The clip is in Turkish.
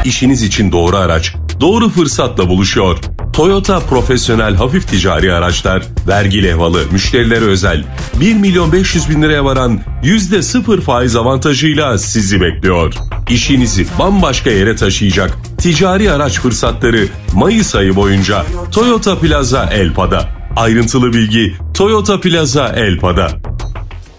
İşiniz için doğru araç, doğru fırsatla buluşuyor. Toyota profesyonel hafif ticari araçlar, vergi levhalı, müşterilere özel 1.500.000 liraya varan %0 faiz avantajıyla sizi bekliyor. İşinizi bambaşka yere taşıyacak ticari araç fırsatları Mayıs ayı boyunca Toyota Plaza Elpa'da. Ayrıntılı bilgi Toyota Plaza Elpa'da.